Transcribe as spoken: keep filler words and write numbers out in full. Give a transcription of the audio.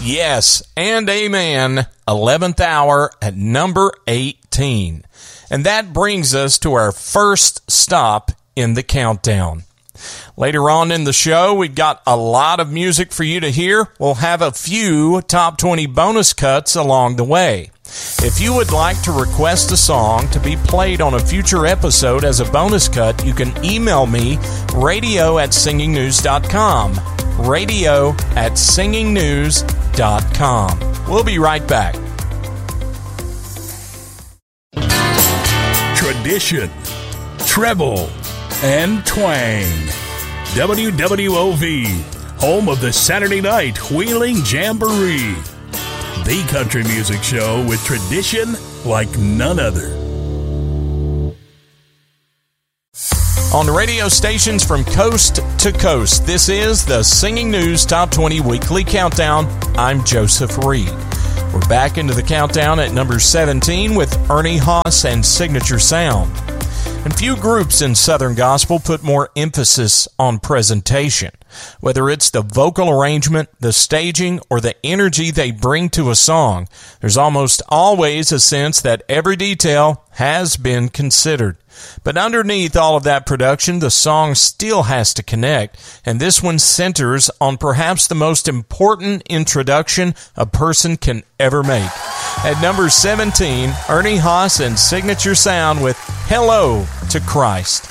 Yes, and amen. eleventh hour at number eighteen. And that brings us to our first stop in the countdown. Later on in the show, we've got a lot of music for you to hear. We'll have a few top twenty bonus cuts along the way. If you would like to request a song to be played on a future episode as a bonus cut, you can email me, radio at singing news dot com. radio at singing news dot com. We'll be right back. Tradition, treble, and twang. W W O V, home of the Saturday Night Wheeling Jamboree. The country music show with tradition like none other. On radio stations from coast to coast, this is the Singing News Top twenty Weekly Countdown. I'm Joseph Reed. We're back into the countdown at number seventeen with Ernie Haas and Signature Sound. And few groups in Southern Gospel put more emphasis on presentation. Whether it's the vocal arrangement, the staging, or the energy they bring to a song, there's almost always a sense that every detail has been considered. But underneath all of that production, the song still has to connect, and this one centers on perhaps the most important introduction a person can ever make. At number seventeen, Ernie Haas and Signature Sound with Hello to Christ.